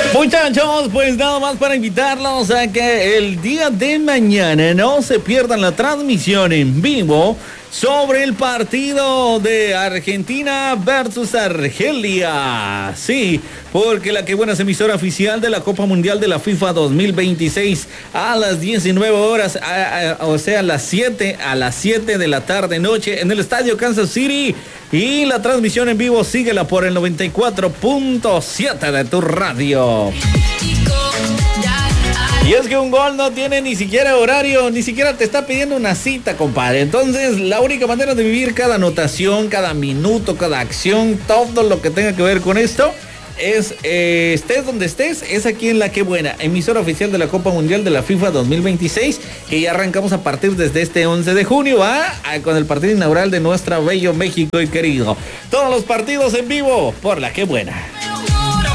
Muchachos, pues nada más para invitarlos a que el día de mañana no se pierdan la transmisión en vivo sobre el partido de Argentina versus Argelia. Sí, porque la que buena es emisora oficial de la Copa Mundial de la FIFA 2026 a las 19 horas, o sea, a las 7 de la tarde noche en el estadio Kansas City. Y la transmisión en vivo síguela por el 94.7 de tu radio. Y es que un gol no tiene ni siquiera horario, ni siquiera te está pidiendo una cita, compadre. Entonces, la única manera de vivir cada anotación, cada minuto, cada acción, todo lo que tenga que ver con esto, es, estés donde estés, es aquí en La Que Buena, emisora oficial de la Copa Mundial de la FIFA 2026, que ya arrancamos a partir desde este 11 de junio, con el partido inaugural de nuestro bello México y querido. Todos los partidos en vivo por La Que Buena.